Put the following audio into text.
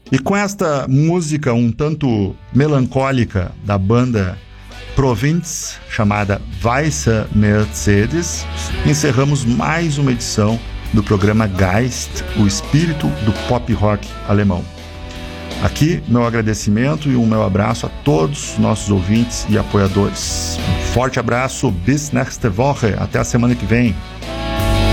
E com esta música um tanto melancólica da banda Provinz, chamada Weiße Mercedes, encerramos mais uma edição do programa Geist, o espírito do pop rock alemão. Aqui, meu agradecimento e o meu abraço a todos os nossos ouvintes e apoiadores. Um forte abraço, bis nächste Woche, até a semana que vem.